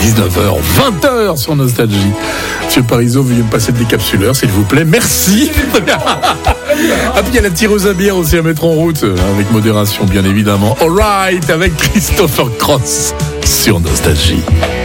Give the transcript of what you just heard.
19h, 20h sur Nostalgie. Monsieur Parizeau, veuillez me passer le décapsuleur, s'il vous plaît. Merci. Ah, puis il y a la tireuse à bière aussi à mettre en route, avec modération, bien évidemment. All right, avec Christopher Cross sur Nostalgie.